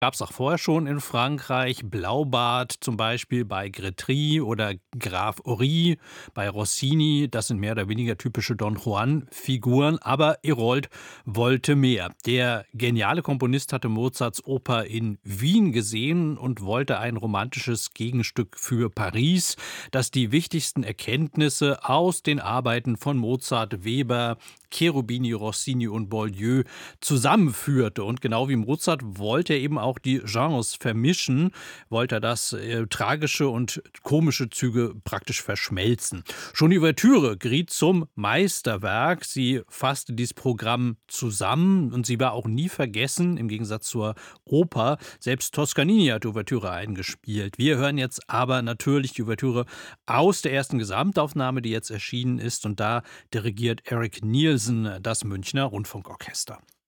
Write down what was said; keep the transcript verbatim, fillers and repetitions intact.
Gab es auch vorher schon in Frankreich. Blaubart zum Beispiel bei Grétry oder Graf Ory bei Rossini. Das sind mehr oder weniger typische Don Juan-Figuren. Aber Herold wollte mehr. Der geniale Komponist hatte Mozarts Oper in Wien gesehen und wollte ein romantisches Gegenstück für Paris, das die wichtigsten Erkenntnisse aus den Arbeiten von Mozart, Weber, Cherubini, Rossini und Boieldieu zusammenführte. Und genau wie Mozart wollte er eben auch die Genres vermischen, wollte er das äh, tragische und komische Züge praktisch verschmelzen. Schon die Ouvertüre geriet zum Meisterwerk. Sie fasste dieses Programm zusammen und sie war auch nie vergessen, im Gegensatz zur Oper. Selbst Toscanini hat die Ouvertüre eingespielt. Wir hören jetzt aber natürlich die Ouvertüre aus der ersten Gesamtaufnahme, die jetzt erschienen ist. Und da dirigiert Eric Nielsen das Münchner Rundfunkorchester.